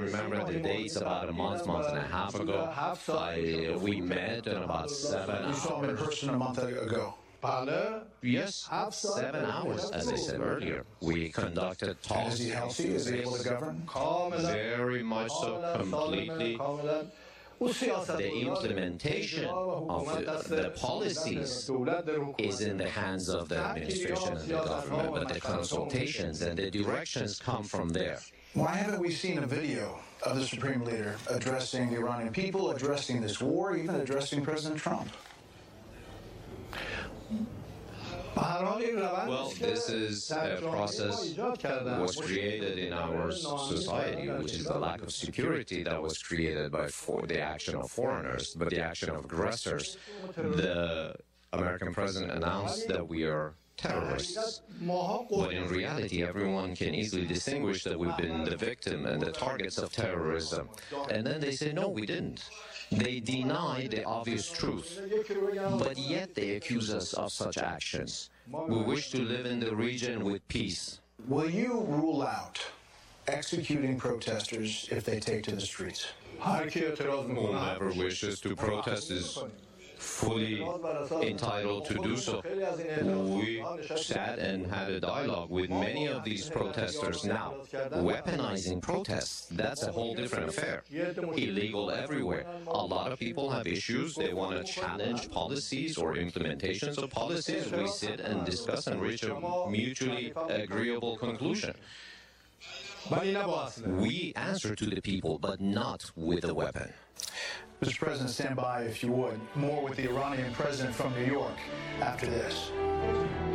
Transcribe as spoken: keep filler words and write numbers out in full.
remember the dates about a month, month and a half ago. I, we met in about seven You saw him in hours. person a month ago. Yes, seven hours, as I said earlier. We conducted And talks. is he healthy? Is he able to govern? Very much so, completely. The implementation of the, the policies is in the hands of the administration and the government, but the consultations and the directions come from there. Why haven't we seen a video of the Supreme Leader addressing the Iranian people, addressing this war, even addressing President Trump? Well, this is a process that was created in our society, which is the lack of security that was created by for the action of foreigners, but the action of aggressors. The American president announced that we are terrorists. But in reality, everyone can easily distinguish that we've been the victim and the targets of terrorism. And then they say, no, we didn't. They deny the obvious truth, but yet they accuse us of such actions. We wish to live in the region with peace. Will you rule out executing protesters if they take to the streets? Whomever wishes to protest is fully entitled to do so. We sat and had a dialogue with many of these protesters now. Weaponizing protests, that's a whole different affair. Illegal everywhere. A lot of people have issues. They want to challenge policies or implementations of policies. We sit and discuss and reach a mutually agreeable conclusion. We answer to the people, but not with a weapon. Mister President, stand by if you would. More with the Iranian president from New York after this.